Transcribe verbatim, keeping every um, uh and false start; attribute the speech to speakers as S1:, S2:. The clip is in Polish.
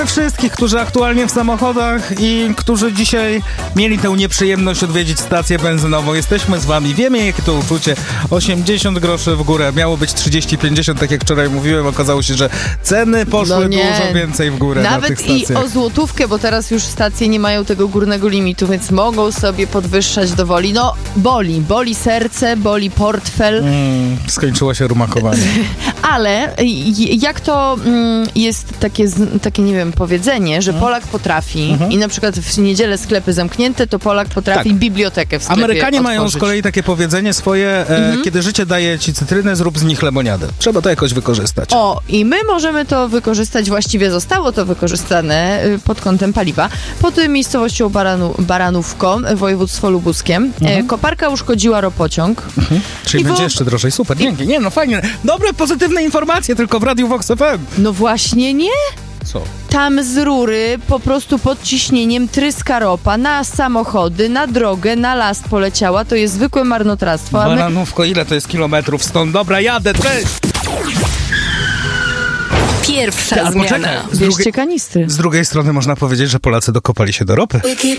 S1: Wszystkich, którzy aktualnie w samochodach i którzy dzisiaj mieli tę nieprzyjemność odwiedzić stację benzynową. Jesteśmy z wami, wiemy jakie to uczucie. osiemdziesiąt groszy w górę, miało być trzydzieści pięćdziesiąt, tak jak wczoraj mówiłem, okazało się, że ceny poszły
S2: no
S1: dużo więcej w górę.
S2: Nawet
S1: na tych stacjach.
S2: i o złotówkę, bo teraz już stacje nie mają tego górnego limitu, więc mogą sobie podwyższać do woli. No, boli, boli serce, boli portfel.
S1: Mm, skończyło się rumakowanie.
S2: Ale jak to mm, jest takie, takie, nie wiem, powiedzenie, że Polak potrafi mhm. i na przykład w niedzielę sklepy zamknięte, to Polak potrafi tak. bibliotekę w sklepie
S1: Amerykanie
S2: otworzyć.
S1: mają z kolei takie powiedzenie swoje, e, mhm. kiedy życie daje ci cytrynę, zrób z nich lemoniadę. Trzeba to jakoś wykorzystać.
S2: O, i my możemy to wykorzystać, właściwie zostało to wykorzystane pod kątem paliwa. Pod miejscowością Baranu, Baranówko, województwo lubuskie, mhm. koparka uszkodziła ropociąg.
S1: Mhm. Czyli
S2: I
S1: będzie
S2: wo...
S1: jeszcze drożej. Super, dzięki. Nie, no fajnie. Dobre, pozytywne informacje tylko w Radiu Vox F M.
S2: No właśnie nie.
S1: Co?
S2: Tam z rury po prostu pod ciśnieniem tryska ropa na samochody, na drogę, na las poleciała. To jest zwykłe marnotrawstwo.
S1: Baranówko, ile to jest kilometrów stąd? Dobra, jadę, cześć!
S3: Pierwsza
S1: Ta,
S3: zmiana.
S1: poczekaj, z
S2: Bierzcie
S1: drugiej,
S2: kanistry.
S1: z drugiej strony można powiedzieć, że Polacy dokopali się do ropy.